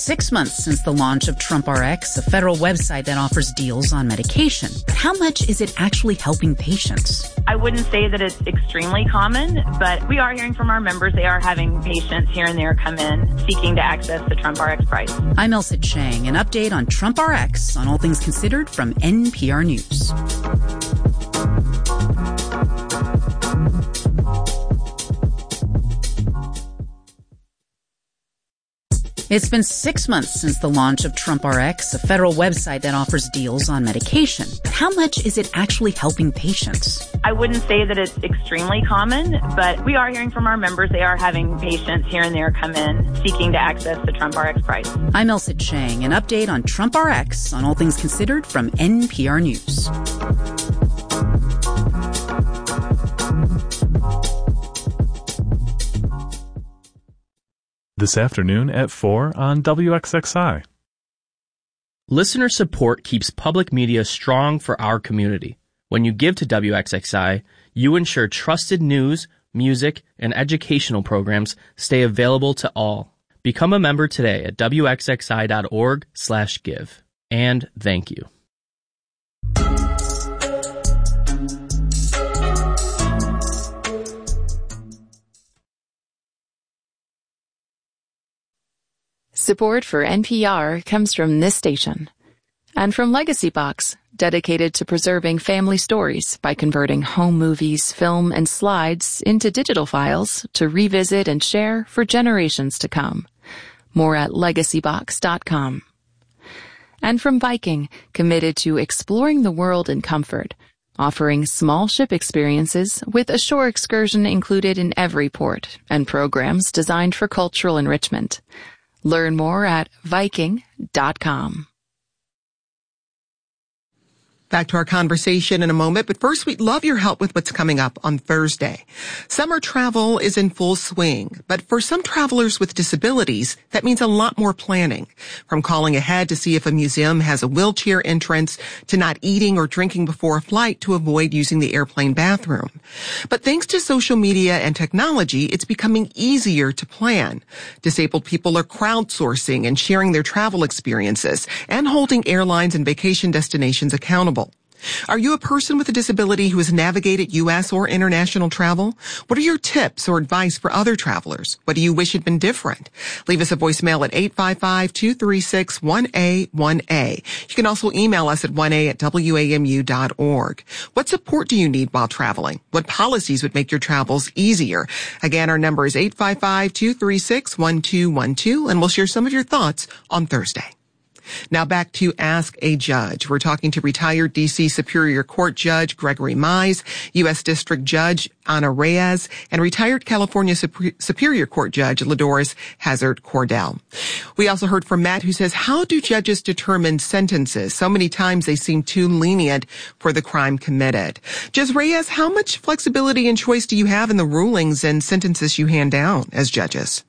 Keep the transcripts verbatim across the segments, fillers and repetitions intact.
Six months since the launch of TrumpRx, a federal website that offers deals on medication. But how much is it actually helping patients? I wouldn't say that it's extremely common, but we are hearing from our members. They are having patients here and there come in seeking to access the TrumpRx price. I'm Elsa Chang. An update on TrumpRx on All Things Considered from N P R News. It's been six months since the launch of TrumpRx, a federal website that offers deals on medication. But how much is it actually helping patients? I wouldn't say that it's extremely common, but we are hearing from our members. They are having patients here and there come in seeking to access the TrumpRx price. I'm Elsa Chang. An update on TrumpRx on All Things Considered from N P R News. This afternoon at four on W X X I. Listener support keeps public media strong for our community. When you give to W X X I, you ensure trusted news, music, and educational programs stay available to all. Become a member today at W X X I dot org slash give. And thank you. Support for N P R comes from this station and from Legacy Box, dedicated to preserving family stories by converting home movies, film, and slides into digital files to revisit and share for generations to come. More at legacy box dot com. And from Viking, committed to exploring the world in comfort, offering small ship experiences with a shore excursion included in every port and programs designed for cultural enrichment. Learn more at viking dot com. Back to our conversation in a moment, but first we'd love your help with what's coming up on Thursday. Summer travel is in full swing, but for some travelers with disabilities, that means a lot more planning. From calling ahead to see if a museum has a wheelchair entrance, to not eating or drinking before a flight to avoid using the airplane bathroom. But thanks to social media and technology, it's becoming easier to plan. Disabled people are crowdsourcing and sharing their travel experiences and holding airlines and vacation destinations accountable. Are you a person with a disability who has navigated U S or international travel? What are your tips or advice for other travelers? What do you wish had been different? Leave us a voicemail at eight five five, two three six, one A one A. You can also email us at one A at W A M U dot org. What support do you need while traveling? What policies would make your travels easier? Again, our number is eight five five, two three six, one two one two, and we'll share some of your thoughts on Thursday. Now back to Ask a Judge. We're talking to retired D C Superior Court Judge Gregory Mize, U S District Judge Ana Reyes, and retired California Sup- Superior Court Judge LaDoris Hazard Cordell. We also heard from Matt, who says, how do judges determine sentences? So many times they seem too lenient for the crime committed. Judge Reyes, how much flexibility and choice do you have in the rulings and sentences you hand down as judges?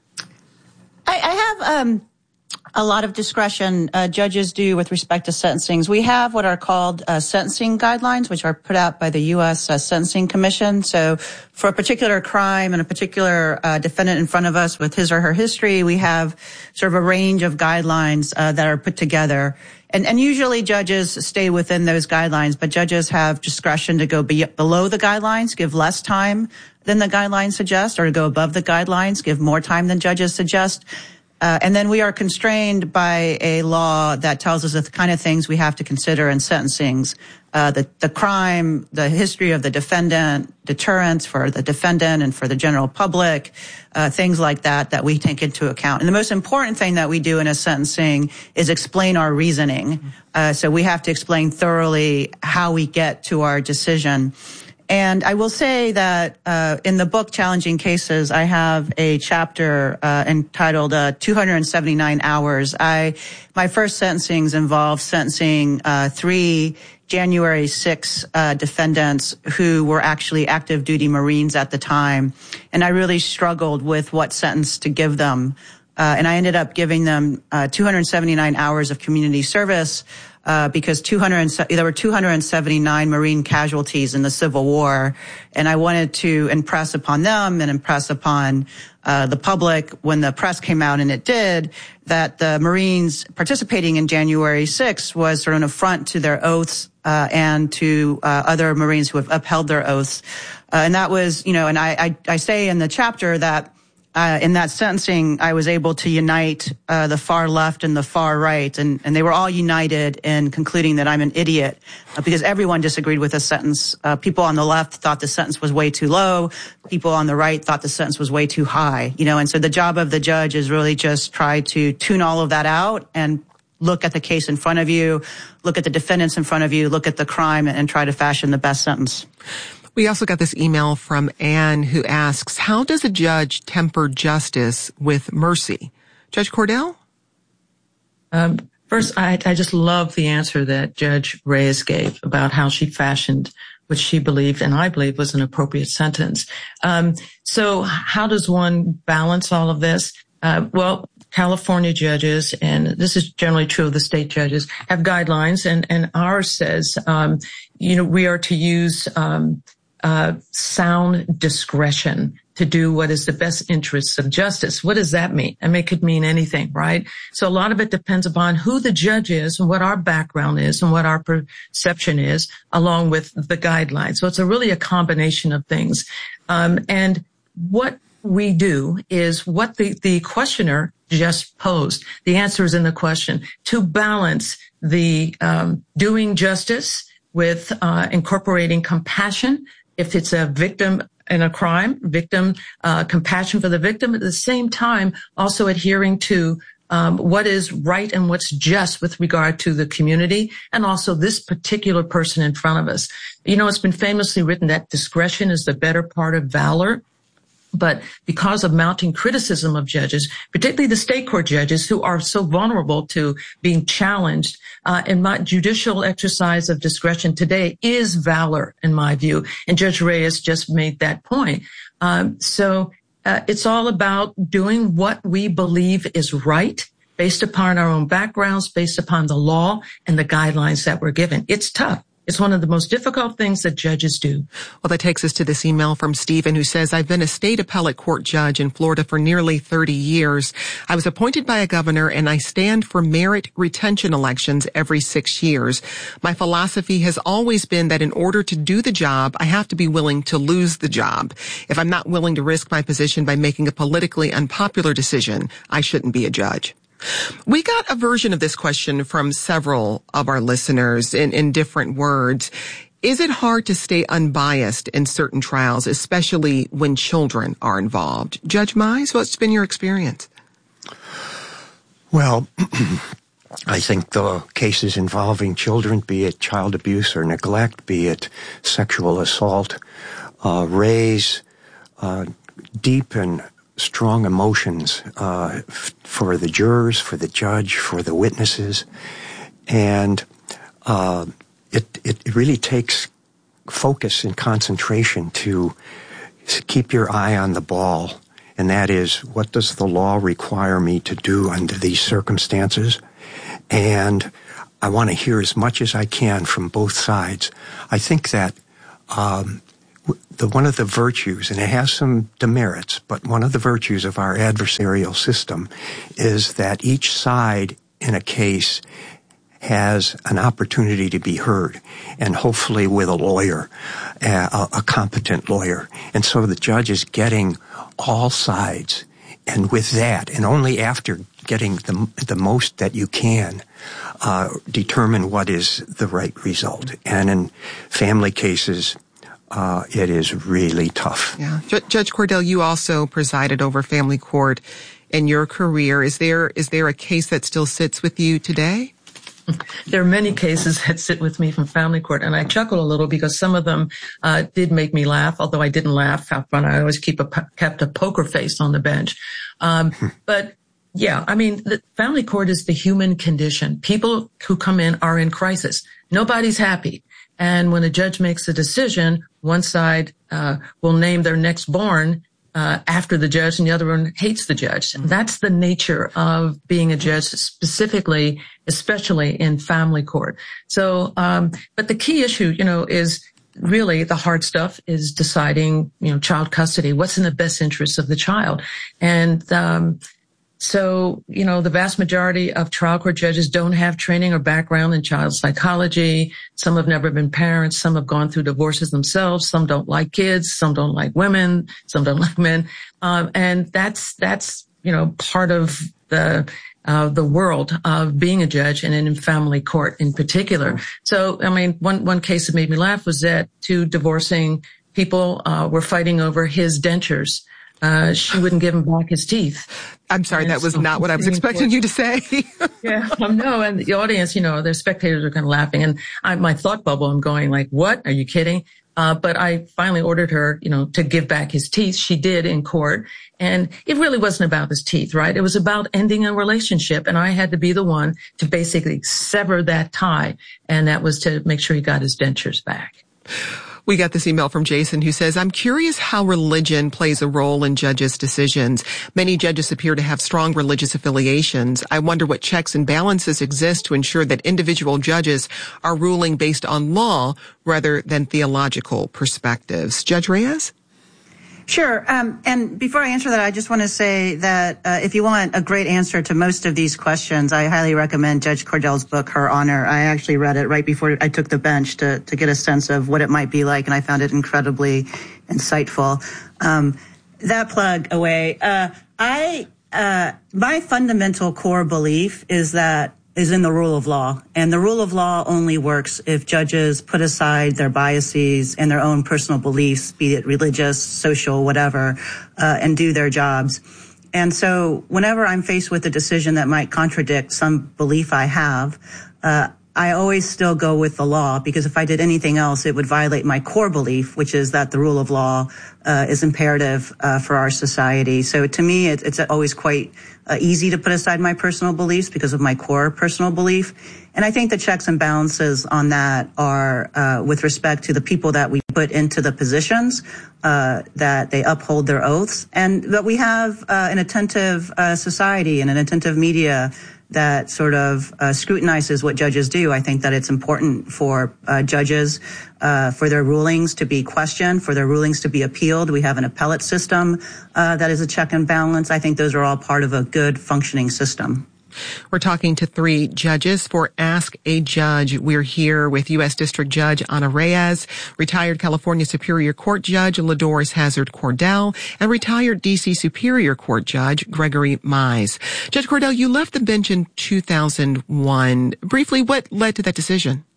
I, I have... um A lot of discretion uh, judges do with respect to sentencings. We have what are called uh, sentencing guidelines, which are put out by the U S Uh, Sentencing Commission. So for a particular crime and a particular uh, defendant in front of us with his or her history, we have sort of a range of guidelines uh, that are put together. And, and usually judges stay within those guidelines, but judges have discretion to go be below the guidelines, give less time than the guidelines suggest, or to go above the guidelines, give more time than judges suggest. Uh, and then we are constrained by a law that tells us the kind of things we have to consider in sentencings. Uh, the, the crime, the history of the defendant, deterrence for the defendant and for the general public, uh, things like that that we take into account. And the most important thing that we do in a sentencing is explain our reasoning. Uh, so we have to explain thoroughly how we get to our decision. And I will say that uh in the book Challenging Cases, I have a chapter uh entitled uh two hundred seventy-nine hours. I my first sentencings involved sentencing uh three January sixth uh defendants who were actually active duty Marines at the time, and I really struggled with what sentence to give them. Uh, and I ended up giving them uh, two hundred seventy-nine hours of community service uh, because two hundred there were two hundred seventy-nine Marine casualties in the Civil War. And I wanted to impress upon them and impress upon uh, the public when the press came out, and it did, that the Marines participating in January sixth was sort of an affront to their oaths uh, and to uh, other Marines who have upheld their oaths. Uh, and that was, you know, and I, I, I say in the chapter that Uh, in that sentencing, I was able to unite uh, the far left and the far right, and, and they were all united in concluding that I'm an idiot uh, because everyone disagreed with the sentence. Uh, people on the left thought the sentence was way too low. People on the right thought the sentence was way too high. You know, and so the job of the judge is really just try to tune all of that out and look at the case in front of you, look at the defendants in front of you, look at the crime, and try to fashion the best sentence. We also got this email from Anne who asks, how does a judge temper justice with mercy? Judge Cordell? Um, first, I, I just love the answer that Judge Reyes gave about how she fashioned what she believed and I believe was an appropriate sentence. Um, so how does one balance all of this? Uh, well, California judges, and this is generally true of the state judges, have guidelines, and, and ours says, um, you know, we are to use um, uh, sound discretion to do what is the best interests of justice. What does that mean? I mean, it could mean anything, right? So a lot of it depends upon who the judge is and what our background is and what our perception is, along with the guidelines. So it's a really a combination of things. Um, and what we do is what the, the questioner just posed. The answer is in the question, to balance the um, doing justice with uh, incorporating compassion if it's a victim in a crime, victim uh, compassion for the victim, at the same time also adhering to um, what is right and what's just with regard to the community and also this particular person in front of us. You know, it's been famously written that discretion is the better part of valor. But because of mounting criticism of judges, particularly the state court judges who are so vulnerable to being challenged, uh, and my judicial exercise of discretion today is valor, in my view. And Judge Reyes just made that point. Um, so uh, it's all about doing what we believe is right based upon our own backgrounds, based upon the law and the guidelines that we're given. It's tough. It's one of the most difficult things that judges do. Well, that takes us to this email from Stephen who says, I've been a state appellate court judge in Florida for nearly thirty years. I was appointed by a governor and I stand for merit retention elections every six years. My philosophy has always been that in order to do the job, I have to be willing to lose the job. If I'm not willing to risk my position by making a politically unpopular decision, I shouldn't be a judge. We got a version of this question from several of our listeners in, in different words. Is it hard to stay unbiased in certain trials, especially when children are involved? Judge Mize, what's been your experience? Well, I think the cases involving children, be it child abuse or neglect, be it sexual assault, uh, raise uh, deep and strong emotions uh, f- for the jurors, for the judge, for the witnesses. And uh, it, it really takes focus and concentration to keep your eye on the ball. And that is, what does the law require me to do under these circumstances? And I want to hear as much as I can from both sides. I think that um, The, one of the virtues, and it has some demerits, but one of the virtues of our adversarial system is that each side in a case has an opportunity to be heard, and hopefully with a lawyer, a, a competent lawyer. And so the judge is getting all sides, and with that, and only after getting the, the most that you can, uh, determine what is the right result. And in family cases, Uh, it is really tough. Yeah. J- Judge Cordell, you also presided over family court in your career. Is there is there a case that still sits with you today? There are many cases that sit with me from family court, and I chuckle a little because some of them uh, did make me laugh, although I didn't laugh. Have fun. I always keep a, kept a poker face on the bench. Um, but yeah, I mean, the family court is the human condition. People who come in are in crisis. Nobody's happy. And when a judge makes a decision, one side uh, will name their next born uh, after the judge and the other one hates the judge. That's the nature of being a judge, specifically, especially in family court. So, um, but the key issue, you know, is really the hard stuff is deciding, you know, child custody, what's in the best interest of the child. And, um, so, you know, the vast majority of trial court judges don't have training or background in child psychology. Some have never been parents. Some have gone through divorces themselves. Some don't like kids. Some don't like women. Some don't like men. Um, and that's, that's, you know, part of the, uh, the world of being a judge and in family court in particular. So, I mean, one, one case that made me laugh was that two divorcing people, uh, were fighting over his dentures. Uh, she wouldn't give him back his teeth. I'm sorry, and that was so not what I was expecting you to say. Yeah, um, no, and the audience, you know, the spectators are kind of laughing. And I, my thought bubble, I'm going like, what? Are you kidding? Uh, but I finally ordered her, you know, to give back his teeth. She did in court. And it really wasn't about his teeth, right? It was about ending a relationship. And I had to be the one to basically sever that tie. And that was to make sure he got his dentures back. We got this email from Jason who says, I'm curious how religion plays a role in judges' decisions. Many judges appear to have strong religious affiliations. I wonder what checks and balances exist to ensure that individual judges are ruling based on law rather than theological perspectives. Judge Reyes? Sure. Um, and before I answer that, I just want to say that uh, if you want a great answer to most of these questions, I highly recommend Judge Cordell's book, Her Honor. I actually read it right before I took the bench to, to get a sense of what it might be like, and I found it incredibly insightful. Um, that plug away. Uh, I, uh, my fundamental core belief is that is in the rule of law. And the rule of law only works if judges put aside their biases and their own personal beliefs, be it religious, social, whatever, uh, and do their jobs. And so whenever I'm faced with a decision that might contradict some belief I have, uh, I always still go with the law, because if I did anything else, it would violate my core belief, which is that the rule of law uh, is imperative uh, for our society. So to me, it, it's always quite uh, easy to put aside my personal beliefs because of my core personal belief. And I think the checks and balances on that are uh, with respect to the people that we put into the positions, uh, that they uphold their oaths, and that we have uh, an attentive uh, society and an attentive media that sort of uh, scrutinizes what judges do. I think that it's important for uh, judges, uh, for their rulings to be questioned, for their rulings to be appealed. We have an appellate system uh, that is a check and balance. I think those are all part of a good functioning system. We're talking to three judges for Ask a Judge. We're here with U S District Judge Ana Reyes, retired California Superior Court Judge LaDoris Hazard Cordell, and retired D C Superior Court Judge Gregory Mize. Judge Cordell, you left the bench in two thousand one. Briefly, what led to that decision?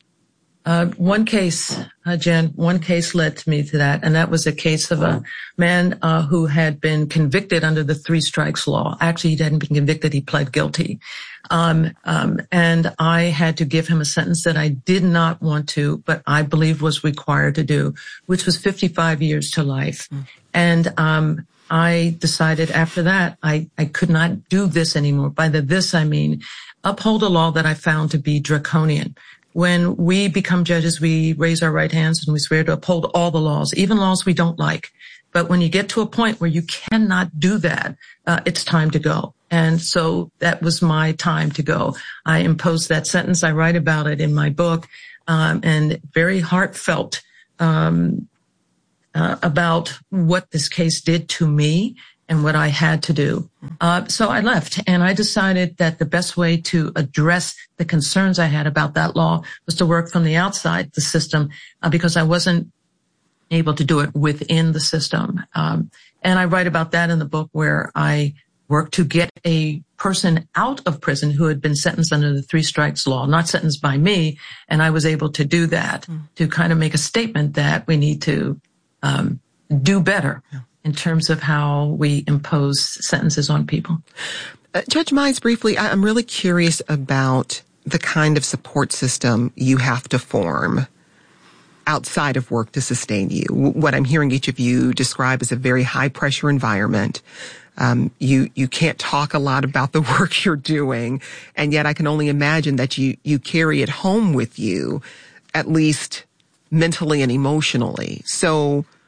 Uh, one case, uh, Jen, one case led to me to that, and that was a case of a man uh, who had been convicted under the three strikes law. Actually, he hadn't been convicted; he pled guilty, um, um, and I had to give him a sentence that I did not want to, but I believe was required to do, which was fifty-five years to life. Mm. And um, I decided after that I, I could not do this anymore. By the this, I mean uphold a law that I found to be draconian. When we become judges, we raise our right hands and we swear to uphold all the laws, even laws we don't like. But when you get to a point where you cannot do that, uh, it's time to go. And so that was my time to go. I imposed that sentence. I write about it in my book, um, and very heartfelt um, uh, about what this case did to me and what I had to do. Uh, so I left, and I decided that the best way to address the concerns I had about that law was to work from the outside the system, uh, because I wasn't able to do it within the system. Um, and I write about that in the book, where I worked to get a person out of prison who had been sentenced under the three strikes law, not sentenced by me. And I was able to do that, mm. to kind of make a statement that we need to um, do better. Yeah. In terms of how we impose sentences on people. Uh, Judge Mize, briefly, I'm really curious about the kind of support system you have to form outside of work to sustain you. What I'm hearing each of you describe is a very high-pressure environment. Um, you you can't talk a lot about the work you're doing, and yet I can only imagine that you, you carry it home with you, at least mentally and emotionally. So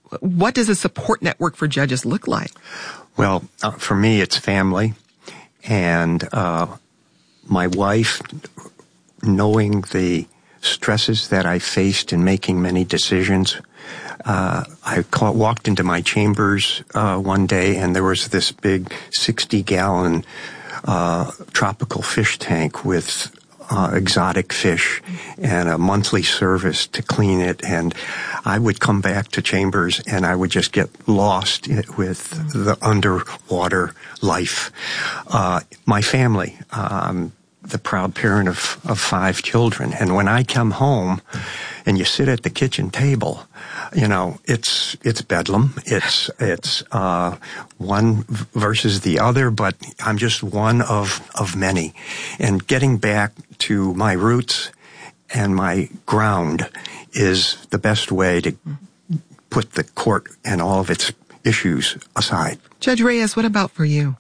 what does a support network for judges look like? Well, uh, for me, it's family and uh, my wife, knowing the stresses that I faced in making many decisions. Uh, I caught, walked into my chambers uh, one day, and there was this big sixty-gallon uh, tropical fish tank with uh, exotic fish and a monthly service to clean it. And I would come back to chambers, and I would just get lost with the underwater life. Uh, my family, um, the proud parent of, of five children. And when I come home and you sit at the kitchen table, you know, it's, it's bedlam. It's, it's, uh, one versus the other, but I'm just one of, of many. And getting back to my roots and my ground is the best way to put the court and all of its issues aside. Judge Reyes, what about for you?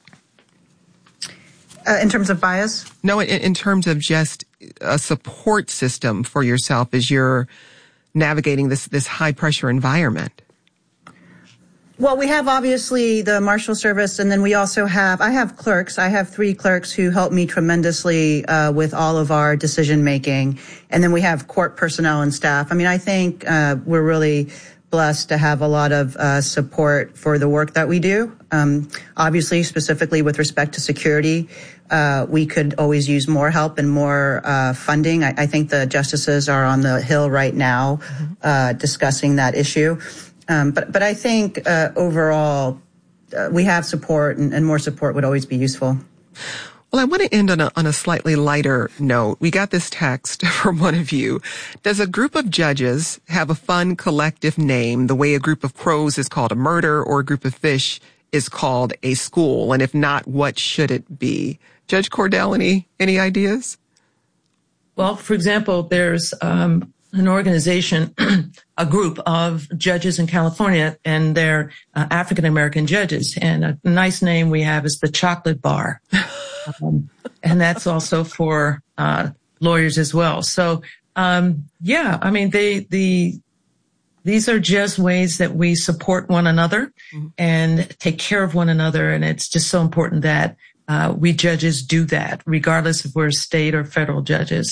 Uh, in terms of bias? No, in, in terms of just a support system for yourself as you're navigating this, this high-pressure environment. Well, we have obviously the Marshal Service, and then we also have, I have clerks. I have three clerks who help me tremendously uh, with all of our decision-making. And then we have court personnel and staff. I mean, I think uh, we're really blessed to have a lot of uh, support for the work that we do. Um, obviously, specifically with respect to security, uh, we could always use more help and more uh, funding. I, I think the justices are on the Hill right now mm-hmm. uh, discussing that issue. Um, but, but I think uh, overall, uh, we have support, and, and more support would always be useful. Well, I want to end on a, on a slightly lighter note. We got this text from one of you. Does a group of judges have a fun collective name the way a group of crows is called a murder or a group of fish is called a school? And if not, what should it be? Judge Cordell, any, any ideas? Well, for example, there's um, an organization, a group of judges in California, and they're uh, African-American judges. And a nice name we have is the Chocolate Bar. Um, and that's also for uh, lawyers as well. So, um, yeah, I mean, they, the, these are just ways that we support one another mm-hmm. and take care of one another. And it's just so important that uh, we judges do that, regardless if we're state or federal judges.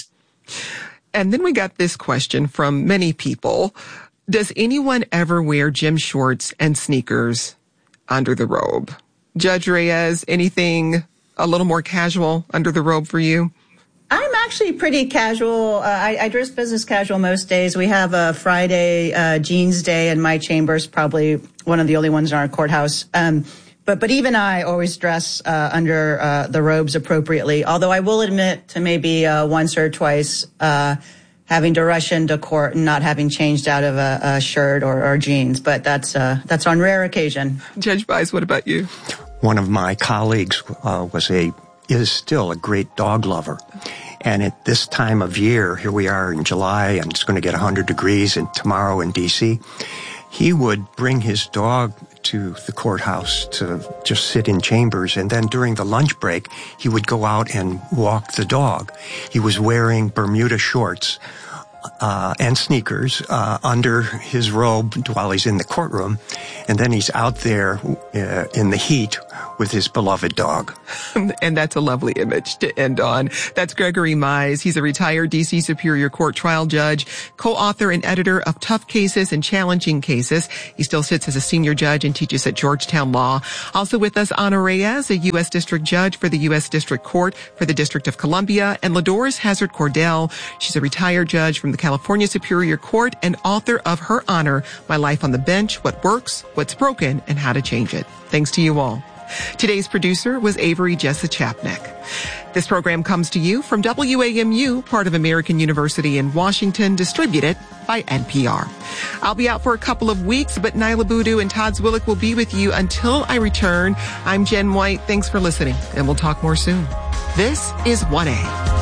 And then we got this question from many people. Does anyone ever wear gym shorts and sneakers under the robe? Judge Reyes, anything a little more casual under the robe for you? I'm actually pretty casual. Uh, I, I dress business casual most days. We have a Friday uh, jeans day in my chambers, probably one of the only ones in our courthouse. Um, but but even I always dress uh, under uh, the robes appropriately, although I will admit to maybe uh, once or twice uh, having to rush into court and not having changed out of a, a shirt or, or jeans. But that's uh, that's on rare occasion. Judge Bice, what about you? One of my colleagues uh, was a, is still a great dog lover. And at this time of year, here we are in July, and it's going to get one hundred degrees and tomorrow in D C, he would bring his dog to the courthouse to just sit in chambers. And then during the lunch break, he would go out and walk the dog. He was wearing Bermuda shorts Uh, and sneakers uh, under his robe while he's in the courtroom, and then he's out there uh, in the heat with his beloved dog. And that's a lovely image to end on. That's Gregory Mize. He's a retired D C Superior Court trial judge, co-author and editor of Tough Cases and Challenging Cases. He still sits as a senior judge and teaches at Georgetown Law. Also with us, Ana Reyes, a U S District Judge for the U S District Court for the District of Columbia, and LaDoris Hazard Cordell. She's a retired judge from the California Superior Court and author of Her Honor, My Life on the Bench, What Works, What's Broken, and How to Change It. Thanks to you all. Today's producer was Avery Jessa Chapnick. This program comes to you from W A M U, part of American University in Washington, distributed by N P R. I'll be out for a couple of weeks, but Nyla Boodoo and Todd Zwillich will be with you until I return. I'm Jen White. Thanks for listening, and we'll talk more soon. This is one A.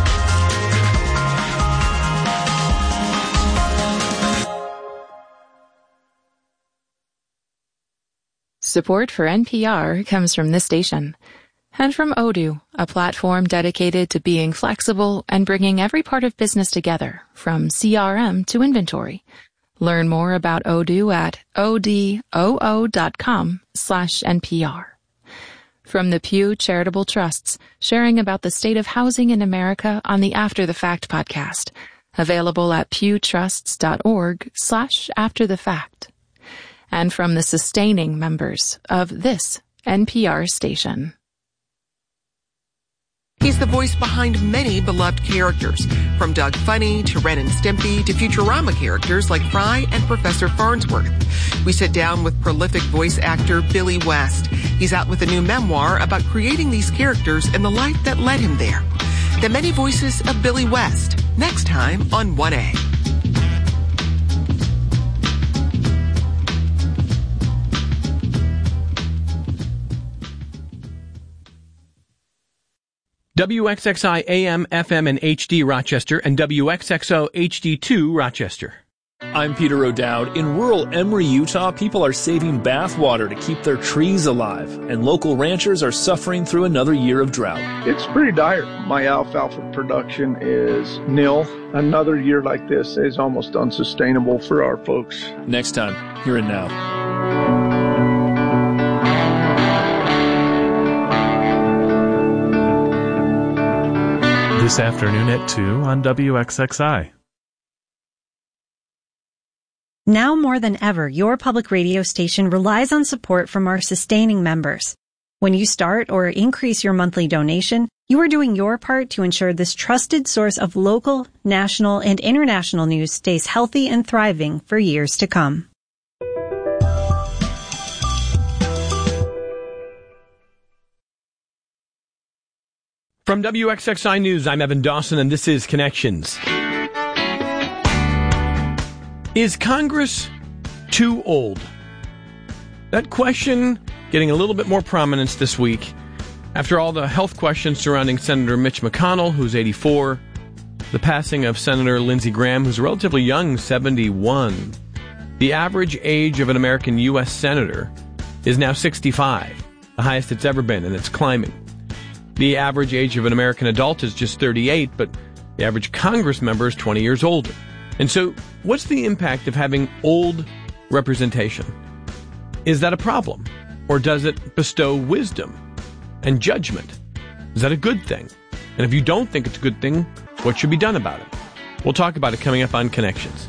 Support for N P R comes from this station and from Odoo, a platform dedicated to being flexible and bringing every part of business together, from C R M to inventory. Learn more about Odoo at odoo.com slash NPR. From the Pew Charitable Trusts, sharing about the state of housing in America on the After the Fact podcast, available at pewtrusts.org slash after the fact. And from the sustaining members of this N P R station. He's the voice behind many beloved characters, from Doug Funny to Ren and Stimpy to Futurama characters like Fry and Professor Farnsworth. We sit down with prolific voice actor Billy West. He's out with a new memoir about creating these characters and the life that led him there. The Many Voices of Billy West, next time on one A. W X X I A M, F M, and H D Rochester, and W X X O H D two Rochester. I'm Peter O'Dowd. In rural Emery, Utah, people are saving bath water to keep their trees alive, and local ranchers are suffering through another year of drought. It's pretty dire. My alfalfa production is nil. Another year like this is almost unsustainable for our folks. Next time, here and now. This afternoon at two on W X X I. Now more than ever, your public radio station relies on support from our sustaining members. When you start or increase your monthly donation, you are doing your part to ensure this trusted source of local, national, and international news stays healthy and thriving for years to come. From W X X I News, I'm Evan Dawson, and this is Connections. Is Congress too old? That question getting a little bit more prominence this week after all the health questions surrounding Senator Mitch McConnell, who's eighty-four, the passing of Senator Lindsey Graham, who's relatively young, seventy-one. The average age of an American U S senator is now sixty-five, the highest it's ever been, and it's climbing. The average age of an American adult is just thirty-eight, but the average Congress member is twenty years older. And so, what's the impact of having old representation? Is that a problem? Or does it bestow wisdom and judgment? Is that a good thing? And if you don't think it's a good thing, what should be done about it? We'll talk about it coming up on Connections.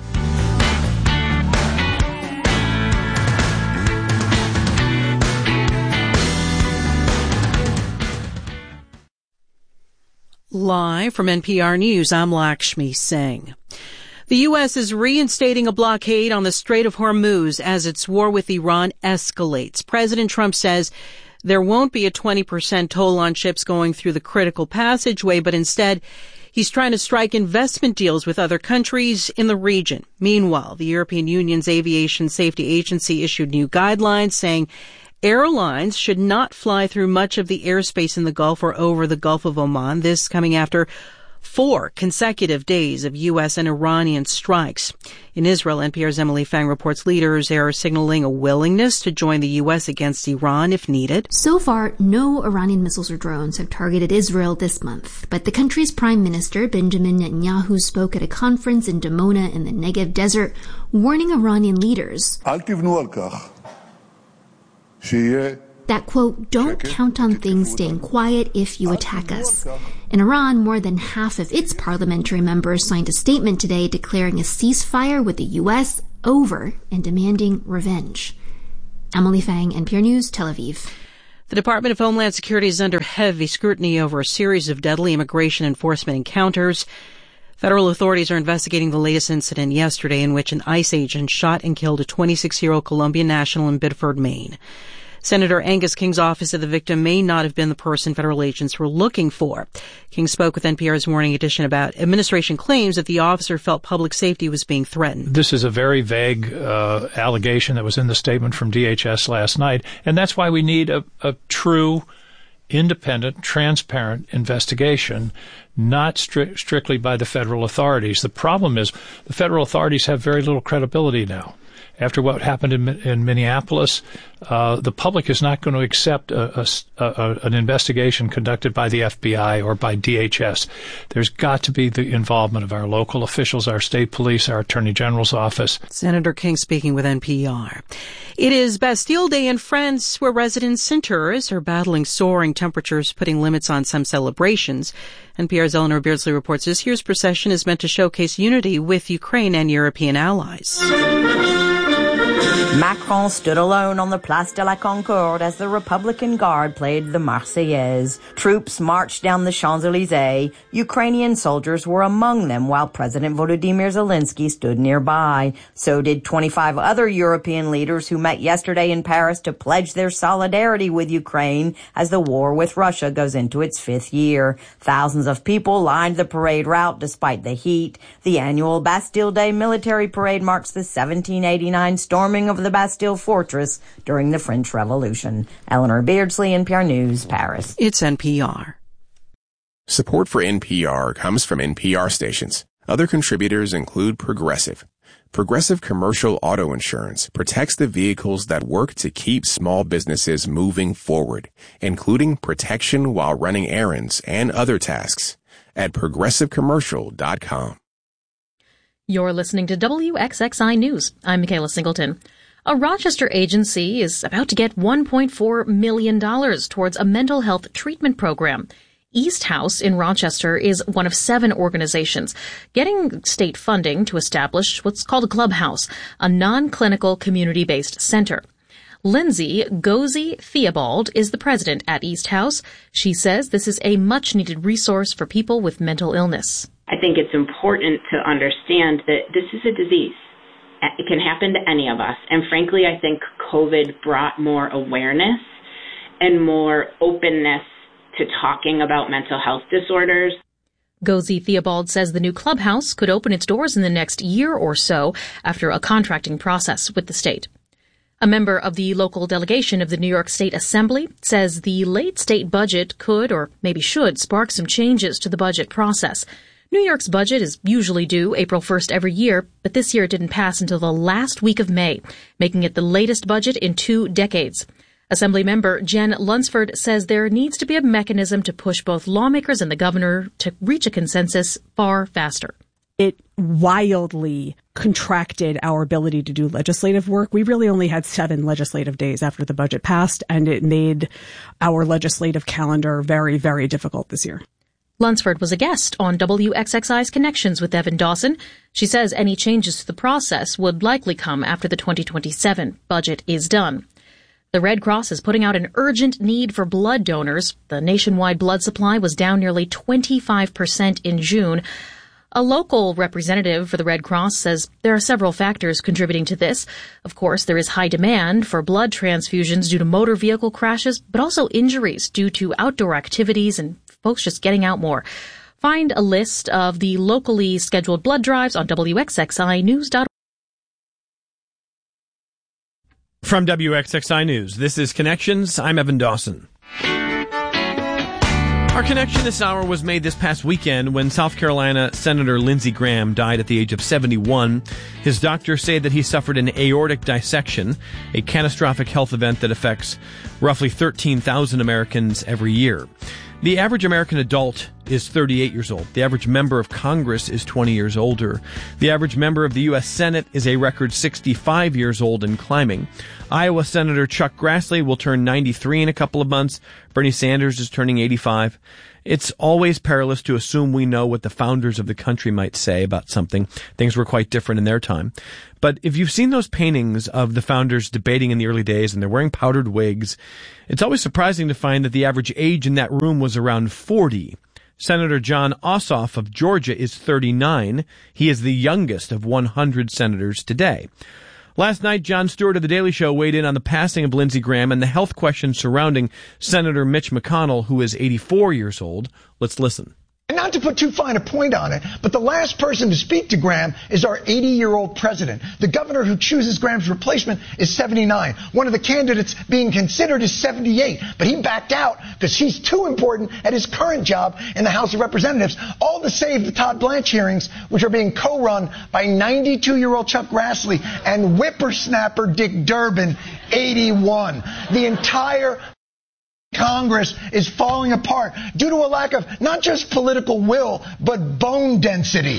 Live from N P R News, I'm Lakshmi Singh. The U S is reinstating a blockade on the Strait of Hormuz as its war with Iran escalates. President Trump says there won't be a twenty percent toll on ships going through the critical passageway, but instead he's trying to strike investment deals with other countries in the region. Meanwhile, the European Union's Aviation Safety Agency issued new guidelines saying airlines should not fly through much of the airspace in the Gulf or over the Gulf of Oman. This coming after four consecutive days of U S and Iranian strikes. In Israel, N P R's Emily Fang reports leaders are signaling a willingness to join the U S against Iran if needed. So far, no Iranian missiles or drones have targeted Israel this month. But the country's prime minister, Benjamin Netanyahu, spoke at a conference in Dimona in the Negev desert, warning Iranian leaders that, quote, don't count on things staying quiet if you attack us. In Iran, more than half of its parliamentary members signed a statement today declaring a ceasefire with the U S over and demanding revenge. Emily Fang, N P R News, Tel Aviv. The Department of Homeland Security is under heavy scrutiny over a series of deadly immigration enforcement encounters. Federal authorities are investigating the latest incident yesterday in which an ICE agent shot and killed a twenty-six-year-old Colombian national in Biddeford, Maine. Senator Angus King's office of the victim may not have been the person federal agents were looking for. King spoke with N P R's Morning Edition about administration claims that the officer felt public safety was being threatened. This is a very vague uh, allegation that was in the statement from D H S last night, and that's why we need a, a true, independent, transparent investigation, not stri- strictly by the federal authorities. The problem is the federal authorities have very little credibility now. after what happened in, in Minneapolis, uh, the public is not going to accept a, a, a, an investigation conducted by the F B I or by D H S. There's got to be the involvement of our local officials, our state police, our Attorney General's office. Senator King speaking with N P R. It is Bastille Day in France, where residents and tourists are battling soaring temperatures, putting limits on some celebrations. N P R's Eleanor Beardsley reports this year's procession is meant to showcase unity with Ukraine and European allies. Macron stood alone on the Place de la Concorde as the Republican Guard played the Marseillaise. Troops marched down the Champs-Élysées. Ukrainian soldiers were among them while President Volodymyr Zelensky stood nearby. So did twenty-five other European leaders who met yesterday in Paris to pledge their solidarity with Ukraine as the war with Russia goes into its fifth year. Thousands of people lined the parade route despite the heat. The annual Bastille Day military parade marks the seventeen eighty-nine storming of the Bastille Fortress during the French Revolution. Eleanor Beardsley, N P R News, Paris. It's N P R. Support for N P R comes from N P R stations. Other contributors include Progressive. Progressive Commercial Auto Insurance protects the vehicles that work to keep small businesses moving forward, including protection while running errands and other tasks at progressive commercial dot com. You're listening to W X X I News. I'm Michaela Singleton. A Rochester agency is about to get one point four million dollars towards a mental health treatment program. East House in Rochester is one of seven organizations getting state funding to establish what's called a clubhouse, a non-clinical community-based center. Lindsay Gozy Theobald is the president at East House. She says this is a much-needed resource for people with mental illness. I think it's important to understand that this is a disease. It can happen to any of us. And frankly, I think COVID brought more awareness and more openness to talking about mental health disorders. Gozy Theobald says the new clubhouse could open its doors in the next year or so after a contracting process with the state. A member of the local delegation of the New York State Assembly says the late state budget could, or maybe should, spark some changes to the budget process. New York's budget is usually due April first every year, but this year it didn't pass until the last week of May, making it the latest budget in two decades. Assemblymember Jen Lunsford says there needs to be a mechanism to push both lawmakers and the governor to reach a consensus far faster. It wildly contracted our ability to do legislative work. We really only had seven legislative days after the budget passed, and it made our legislative calendar very, very difficult this year. Lunsford was a guest on W X X I's Connections with Evan Dawson. She says any changes to the process would likely come after the twenty twenty-seven budget is done. The Red Cross is putting out an urgent need for blood donors. The nationwide blood supply was down nearly twenty-five percent in June. A local representative for the Red Cross says there are several factors contributing to this. Of course, there is high demand for blood transfusions due to motor vehicle crashes, but also injuries due to outdoor activities and folks just getting out more. Find a list of the locally scheduled blood drives on W X X I news dot org. From W X X I News, this is Connections. I'm Evan Dawson. Our connection this hour was made this past weekend when South Carolina Senator Lindsey Graham died at the age of seventy-one. His doctors say that he suffered an aortic dissection, a catastrophic health event that affects roughly thirteen thousand Americans every year. The average American adult is thirty-eight years old. The average member of Congress is twenty years older. The average member of the U S Senate is a record sixty-five years old and climbing. Iowa Senator Chuck Grassley will turn ninety-three in a couple of months. Bernie Sanders is turning eighty-five. It's always perilous to assume we know what the founders of the country might say about something. Things were quite different in their time. But if you've seen those paintings of the founders debating in the early days and they're wearing powdered wigs, it's always surprising to find that the average age in that room was around forty. Senator John Ossoff of Georgia is thirty-nine. He is the youngest of one hundred senators today. Last night, Jon Stewart of The Daily Show weighed in on the passing of Lindsey Graham and the health questions surrounding Senator Mitch McConnell, who is eighty-four years old. Let's listen. And not to put too fine a point on it, but the last person to speak to Graham is our eighty-year-old president. The governor who chooses Graham's replacement is seventy-nine. One of the candidates being considered is seventy-eight, but he backed out because he's too important at his current job in the House of Representatives, all to save the Todd Blanche hearings, which are being co-run by ninety-two-year-old Chuck Grassley and whippersnapper Dick Durbin, eighty-one. The entire Congress is falling apart due to a lack of not just political will, but bone density.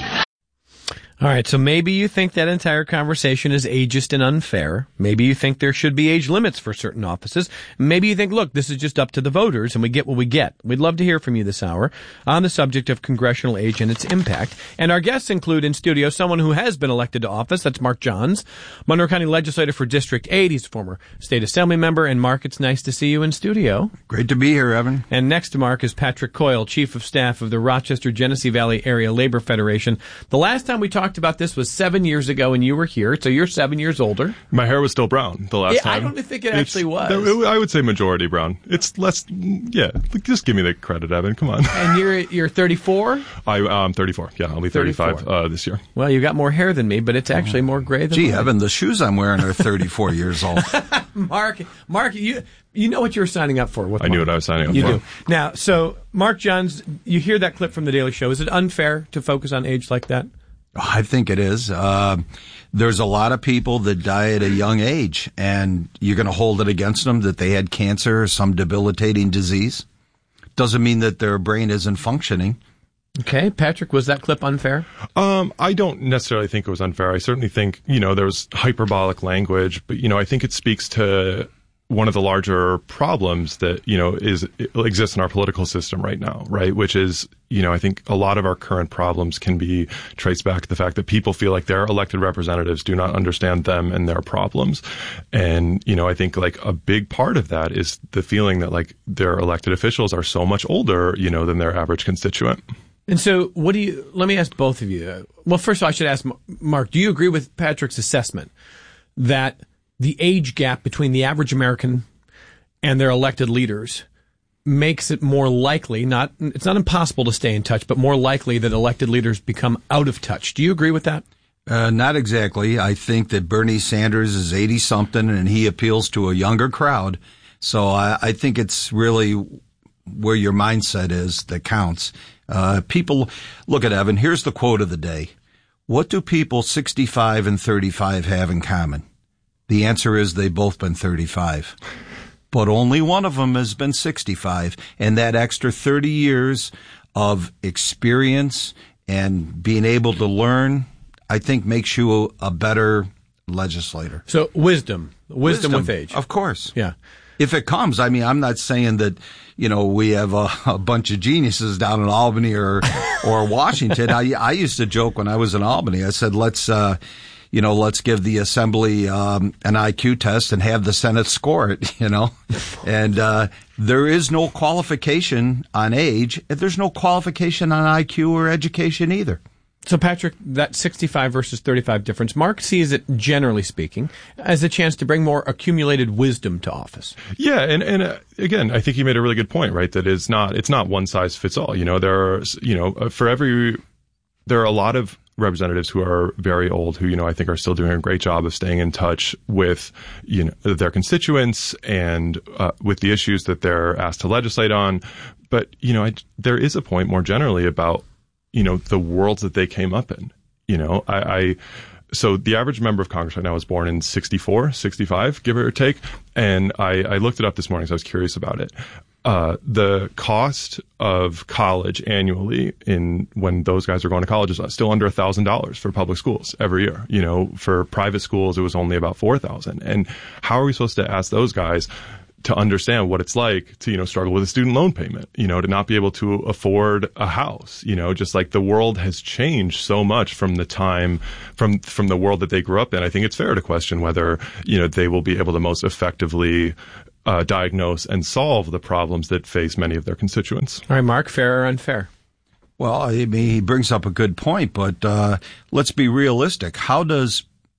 All right, so maybe you think that entire conversation is ageist and unfair. Maybe you think there should be age limits for certain offices. Maybe you think, look, this is just up to the voters and we get what we get. We'd love to hear from you this hour on the subject of congressional age and its impact. And our guests include in studio someone who has been elected to office. That's Mark Johns, Monroe County legislator for District eight. He's a former state assembly member. And Mark, it's nice to see you in studio. Great to be here, Evan. And next to Mark is Patrick Coyle, chief of staff of the Rochester-Genesee Valley Area Labor Federation. The last time we talked about this was seven years ago, and you were here, so you're seven years older. My hair was still brown the last yeah, time. I don't think it actually it's, was. I would say majority brown. It's less, yeah, just give me the credit, Evan, come on. And you're you're thirty-four? I, I'm thirty-four, yeah, I'll be thirty-five uh, this year. Well, you got more hair than me, but it's actually more gray than Gee, mine. Evan, the shoes I'm wearing are thirty-four years old. Mark, Mark, you you know what you were signing up for. With I Mark. knew what I was signing up you for. You do. Now, so Mark Johns, you hear that clip from The Daily Show. Is it unfair to focus on age like that? I think it is. Uh, there's a lot of people that die at a young age, and you're going to hold it against them that they had cancer or some debilitating disease. Doesn't mean that their brain isn't functioning. Okay. Patrick, was that clip unfair? Um, I don't necessarily think it was unfair. I certainly think, you know, there was hyperbolic language, but, you know, I think it speaks to one of the larger problems that, you know, is exists in our political system right now, right? Which is, you know, I think a lot of our current problems can be traced back to the fact that people feel like their elected representatives do not understand them and their problems. And, you know, I think like a big part of that is the feeling that like their elected officials are so much older, you know, than their average constituent. And so what do you, let me ask both of you. Well, first of all, I should ask Mark, do you agree with Patrick's assessment that the age gap between the average American and their elected leaders makes it more likely, not, it's not impossible to stay in touch, but more likely that elected leaders become out of touch? Do you agree with that? Uh, not exactly. I think that Bernie Sanders is eighty something and he appeals to a younger crowd. So I, I think it's really where your mindset is that counts. Uh, people, look at Evan, here's the quote of the day. What do people sixty-five and thirty-five have in common? The answer is they've both been thirty-five. But only one of them has been sixty-five. And that extra thirty years of experience and being able to learn, I think makes you a, a better legislator. So wisdom, wisdom, wisdom with age. Of course. Yeah. If it comes, I mean, I'm not saying that, you know, we have a, a bunch of geniuses down in Albany or, or Washington. I, I used to joke when I was in Albany. I said, let's, uh, you know, let's give the assembly, um, an I Q test and have the Senate score it, you know, and, uh, there is no qualification on age. There's no qualification on I Q or education either. So, Patrick, that sixty-five versus thirty-five difference, Mark sees it, generally speaking, as a chance to bring more accumulated wisdom to office. Yeah, and, and uh, again, I think you made a really good point, right, that it's not, it's not one size fits all. You know, there are, you know, for every, there are a lot of representatives who are very old who, you know, I think are still doing a great job of staying in touch with, you know, their constituents and uh, with the issues that they're asked to legislate on. But, you know, I, there is a point more generally about, you know, the worlds that they came up in. You know, I, I, so the average member of Congress right now was born in sixty-four, sixty-five, give or take. And I, I looked it up this morning, so I was curious about it. Uh, the cost of college annually in when those guys are going to college is still under a thousand dollars for public schools every year. You know, for private schools, it was only about four thousand. And how are we supposed to ask those guys to understand what it's like to, you know, struggle with a student loan payment, you know, to not be able to afford a house, you know, just like the world has changed so much from the time, from, from the world that they grew up in. I think it's fair to question whether, you know, they will be able to most effectively uh, diagnose and solve the problems that face many of their constituents. All right, Mark, fair or unfair? Well, I mean, he brings up a good point, but uh, let's be realistic. How does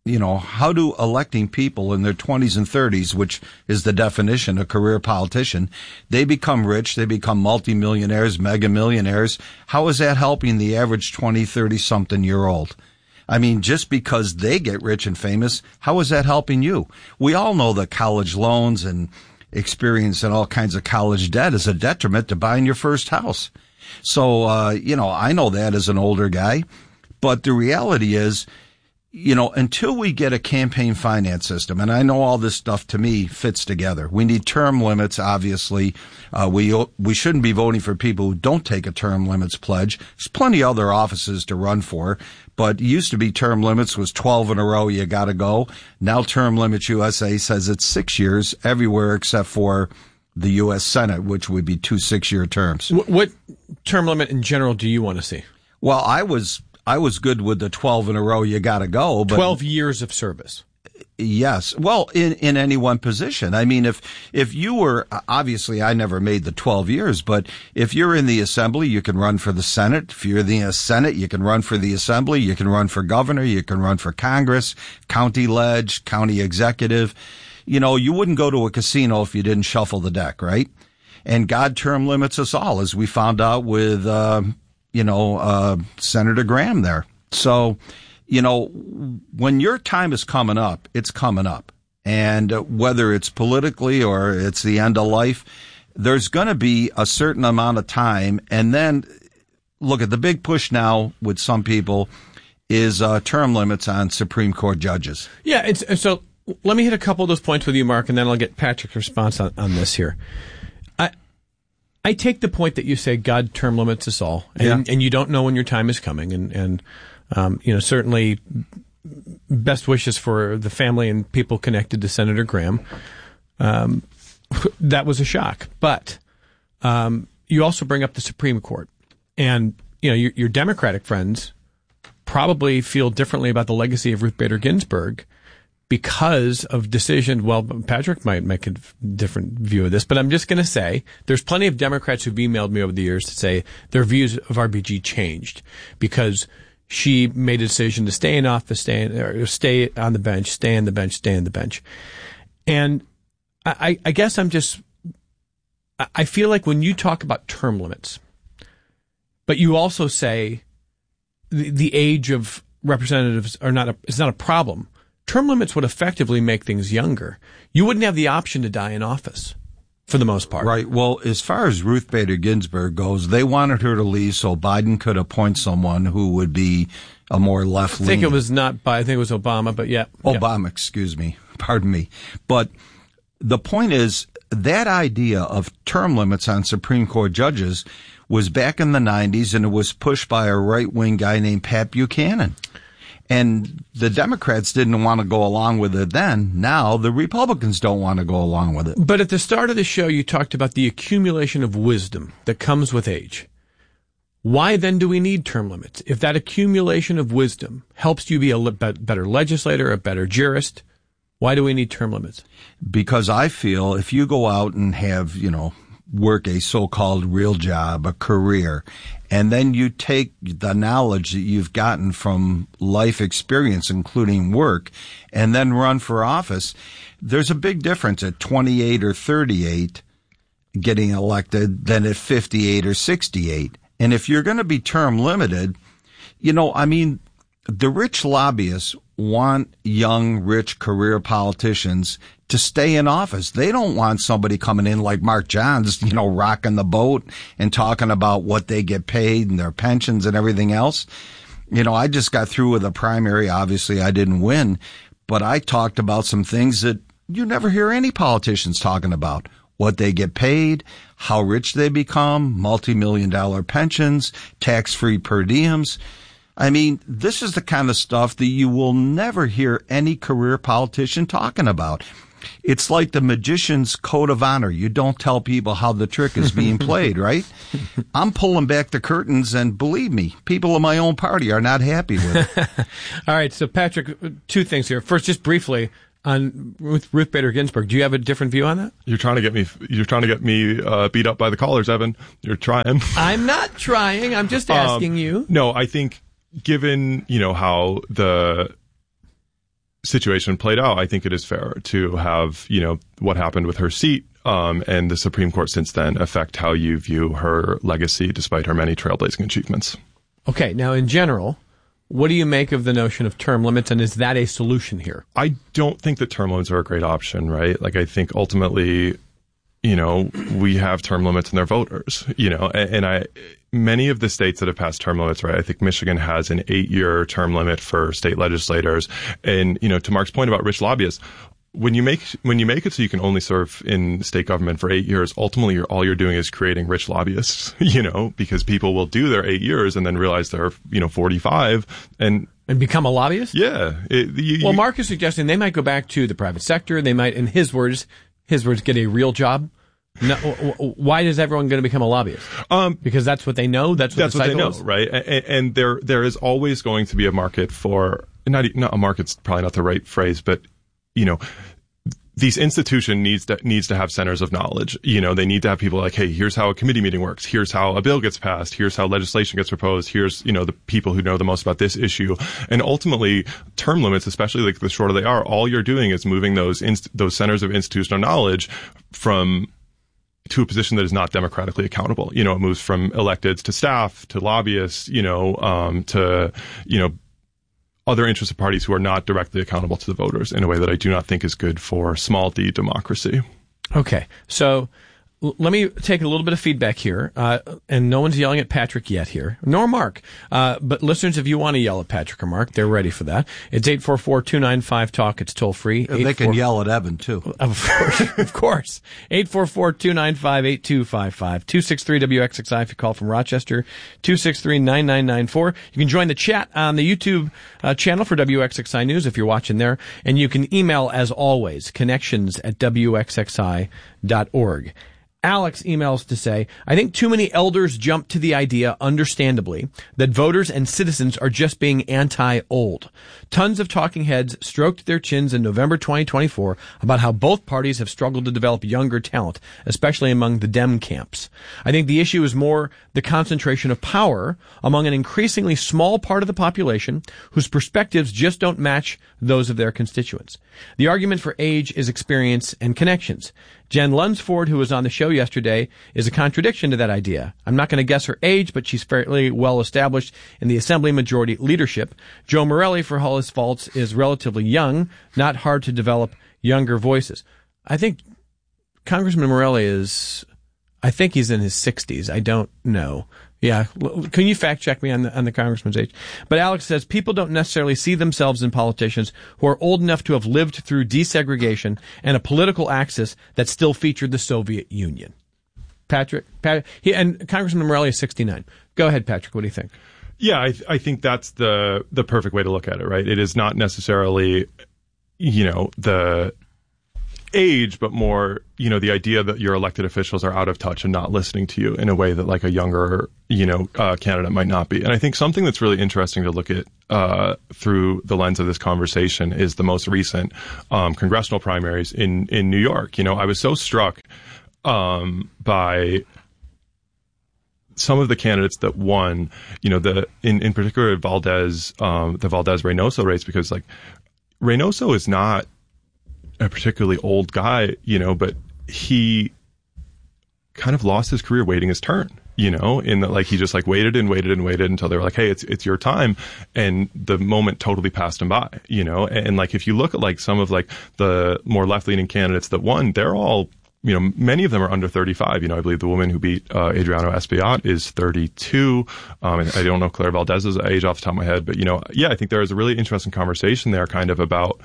you know, how do electing people in their twenties and thirties, which is the definition of career politician, they become rich, they become multimillionaires, mega millionaires. How is that helping the average twenty, thirty-something year old? I mean, just because they get rich and famous, how is that helping you? We all know that college loans and experience and all kinds of college debt is a detriment to buying your first house. So, uh, you know, I know that as an older guy, but the reality is, you know, until we get a campaign finance system, and I know all this stuff to me fits together. We need term limits, obviously. Uh, we, we shouldn't be voting for people who don't take a term limits pledge. There's plenty of other offices to run for, but it used to be term limits was twelve in a row, you gotta go. Now Term Limits U S A says it's six years everywhere except for the U S Senate, which would be two six-year terms. What, what term limit in general do you want to see? Well, I was... I was good with the twelve in a row, you gotta go. But twelve years of service. Yes. Well, in, in any one position. I mean, if, if you were, obviously I never made the twelve years, but if you're in the Assembly, you can run for the Senate. If you're in the Senate, you can run for the Assembly. You can run for governor. You can run for Congress, county ledge, county executive. You know, you wouldn't go to a casino if you didn't shuffle the deck, right? And God term limits us all, as we found out with, uh, you know, uh, Senator Graham there. So, you know, when your time is coming up, it's coming up. And uh, whether it's politically or it's the end of life, there's going to be a certain amount of time. And then, look at the big push now with some people is uh, term limits on Supreme Court judges. Yeah, it's, so let me hit a couple of those points with you, Mark, and then I'll get Patrick's response on, on this here. I I take the point that you say God term limits us all, and, yeah. and you don't know when your time is coming, and, and um, you know, certainly best wishes for the family and people connected to Senator Graham. Um, that was a shock. But um, you also bring up the Supreme Court, and you know, your, your Democratic friends probably feel differently about the legacy of Ruth Bader Ginsburg because of decision. Well, Patrick might make a different view of this, but I'm just going to say there's plenty of Democrats who've emailed me over the years to say their views of R B G changed because she made a decision to stay in office, stay in, or stay on the bench, stay on the bench, stay on the bench. And I, I guess I'm just, I feel like when you talk about term limits, but you also say the, the age of representatives are not a, is not a problem. Term limits would effectively make things younger. You wouldn't have the option to die in office, for the most part. Right. Well, as far as Ruth Bader Ginsburg goes, they wanted her to leave so Biden could appoint someone who would be a more left-leaning. I think it was not Biden. I think it was Obama, but yeah. Obama, yeah. excuse me. Pardon me. But the point is, that idea of term limits on Supreme Court judges was back in the nineties, and it was pushed by a right-wing guy named Pat Buchanan. And the Democrats didn't want to go along with it then. Now the Republicans don't want to go along with it. But at the start of the show, you talked about the accumulation of wisdom that comes with age. Why then do we need term limits? If that accumulation of wisdom helps you be a better legislator, a better jurist, why do we need term limits? Because I feel if you go out and have, you know, work a so-called real job, a career, and then you take the knowledge that you've gotten from life experience, including work, and then run for office, there's a big difference at twenty-eight or thirty-eight getting elected than at fifty-eight or sixty-eight. And if you're going to be term limited, you know, I mean, the rich lobbyists want young, rich career politicians to stay in office. They don't want somebody coming in like Mark Johns, you know, rocking the boat and talking about what they get paid and their pensions and everything else. You know, I just got through with a primary. Obviously, I didn't win, but I talked about some things that you never hear any politicians talking about. What they get paid, how rich they become, multi-million dollar pensions, tax-free per diems. I mean, this is the kind of stuff that you will never hear any career politician talking about. It's like the magician's code of honor. You don't tell people how the trick is being played, right? I'm pulling back the curtains, and believe me, people in my own party are not happy with it. All right, so Patrick, two things here. First, just briefly, on Ruth, Ruth Bader Ginsburg, do you have a different view on that? You're trying to get me. You're trying to get me uh, beat up by the callers, Evan. You're trying. I'm not trying. I'm just asking um, you. No, I think given you know how the situation played out, I think it is fair to have, you know, what happened with her seat um, and the Supreme Court since then affect how you view her legacy despite her many trailblazing achievements. Okay, now in general, what do you make of the notion of term limits, and is that a solution here? I don't think that term limits are a great option, right? Like, I think ultimately, you know, we have term limits and they're voters, you know, and, and I, many of the states that have passed term limits, right? I think Michigan has an eight-year term limit for state legislators. And, you know, to Mark's point about rich lobbyists, when you make, when you make it so you can only serve in state government for eight years, ultimately you're, all you're doing is creating rich lobbyists, you know, because people will do their eight years and then realize they're, you know, forty-five and, And become a lobbyist? Yeah. It, you, well, Mark is suggesting they might go back to the private sector. They might, in his words, his words, get a real job. No, why is everyone going to become a lobbyist? Um, because that's what they know. That's what that's the what they know, is? right? And, and there there is always going to be a market for not not a market's probably not the right phrase, but you know. These institution needs to needs to have centers of knowledge. You know, they need to have people like, hey, here's how a committee meeting works. Here's how a bill gets passed. Here's how legislation gets proposed. Here's, you know, the people who know the most about this issue. And ultimately, term limits, especially like the shorter they are, all you're doing is moving those inst- those centers of institutional knowledge from to a position that is not democratically accountable. You know, it moves from electeds to staff to lobbyists. You know, um, to you know. other interested parties who are not directly accountable to the voters in a way that I do not think is good for small d democracy. Okay. So l- let me take a little bit of feedback here. Uh, and no one's yelling at Patrick yet here, nor Mark. Uh, but listeners, if you want to yell at Patrick or Mark, they're ready for that. It's eight four four, two nine five, talk. It's toll free. Yeah, they can yell at Evan, too. Of course. Of course. eight four four, two nine five, eight two five five. two six three W X X I if you call from Rochester. two six three, nine nine nine four. You can join the chat on the YouTube uh, channel for W X X I News if you're watching there. And you can email, as always, connections at W X X I dot org. Alex emails to say, I think too many elders jump to the idea, understandably, that voters and citizens are just being anti-old. Tons of talking heads stroked their chins in November twenty twenty-four about how both parties have struggled to develop younger talent, especially among the Dem camps. I think the issue is more the concentration of power among an increasingly small part of the population whose perspectives just don't match those of their constituents. The argument for age is experience and connections. Jen Lunsford, who was on the show yesterday, is a contradiction to that idea. I'm not going to guess her age, but she's fairly well established in the Assembly majority leadership. Joe Morelli, for all his faults, is relatively young, not hard to develop younger voices. I think Congressman Morelli is, I think he's in his sixties. I don't know. Yeah. Can you fact check me on the, on the congressman's age? But Alex says people don't necessarily see themselves in politicians who are old enough to have lived through desegregation and a political axis that still featured the Soviet Union. Patrick, Pat, he, and Congressman Morelli is sixty-nine. Go ahead, Patrick. What do you think? Yeah, I, I think that's the the perfect way to look at it, right? It is not necessarily, you know, the age, but more, you know, the idea that your elected officials are out of touch and not listening to you in a way that like a younger, you know, uh, candidate might not be. And I think something that's really interesting to look at uh, through the lens of this conversation is the most recent um, congressional primaries in, in New York. You know, I was so struck um, by some of the candidates that won, you know, the in, in particular Valdez, um, the Valdez-Reynoso race, because like Reynoso is not a particularly old guy, you know, but he kind of lost his career waiting his turn, you know, in that like he just like waited and waited and waited until they were like, hey, it's it's your time. And the moment totally passed him by, you know, and, and like if you look at like some of like the more left-leaning candidates that won, they're all, you know, many of them are under thirty-five. You know, I believe the woman who beat uh, Adriano Espaillat is thirty-two. Um, and I don't know Claire Valdez's age off the top of my head, but, you know, yeah, I think there is a really interesting conversation there kind of about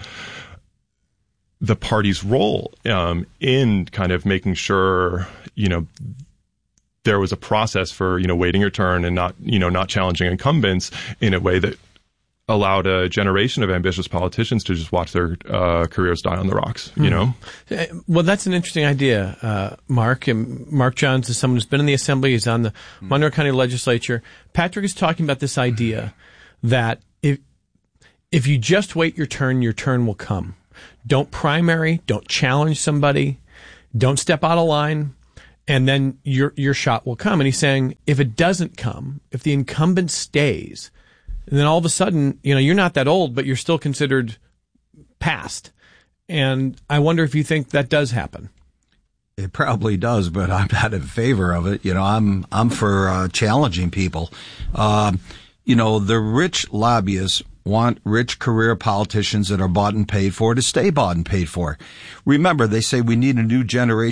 the party's role um, in kind of making sure, you know, there was a process for, you know, waiting your turn and not, you know, not challenging incumbents in a way that allowed a generation of ambitious politicians to just watch their uh, careers die on the rocks, you know? Mm-hmm. Well, that's an interesting idea, uh, Mark. And Mark Johns is someone who's been in the Assembly. He's on the mm-hmm. Monroe County Legislature. Patrick is talking about this idea that if if you just wait your turn, your turn will come. Don't primary, don't challenge somebody, don't step out of line, and then your your shot will come. And he's saying if it doesn't come, if the incumbent stays, then all of a sudden, you know, you're not that old, but you're still considered passed. And I wonder if you think that does happen. It probably does, but I'm not in favor of it. You know, I'm I'm for uh, challenging people. Uh, you know, the rich lobbyists want rich career politicians that are bought and paid for to stay bought and paid for. Remember, they say we need a new generation